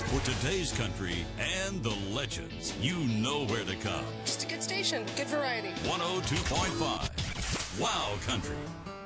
For today's country and the legends, you know where to come. Just a good station, good variety. 102.5 Wow Country.